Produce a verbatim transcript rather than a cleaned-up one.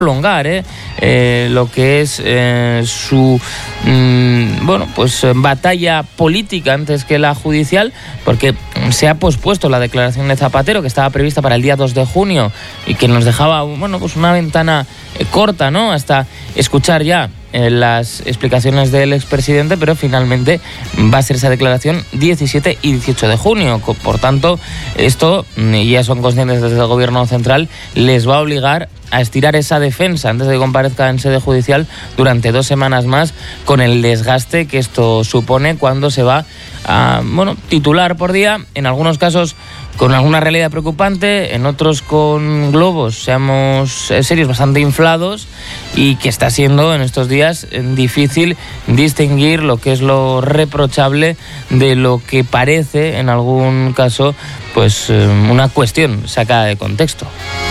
prolongar ¿eh? Eh, lo que es eh, su mmm, bueno pues batalla política antes que la judicial, porque se ha pospuesto la declaración de Zapatero, que estaba prevista para el día dos de junio y que nos dejaba bueno pues una ventana eh, corta, ¿no?, hasta escuchar ya eh, las explicaciones del expresidente, pero finalmente va a ser esa declaración diecisiete y dieciocho de junio. Por tanto, esto, y ya son conscientes desde el gobierno central, les va a obligar a estirar esa defensa antes de que comparezca en sede judicial durante dos semanas más, con el desgaste que esto supone cuando se va a bueno, titular por día, en algunos casos con alguna realidad preocupante, en otros con globos, seamos serios, bastante inflados, y que está siendo en estos días difícil distinguir lo que es lo reprochable de lo que parece en algún caso pues una cuestión sacada de contexto.